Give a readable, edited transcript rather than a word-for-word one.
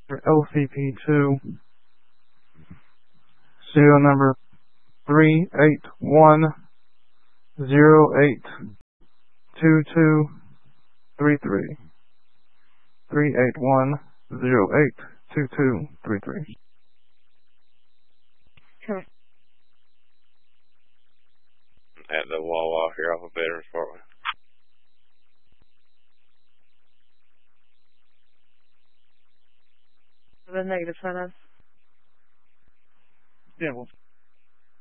for LCP2, serial number 381082233. 381082233. Okay. At the Wawa here off of Veterans Parkway. The negative sign on. Yeah, well.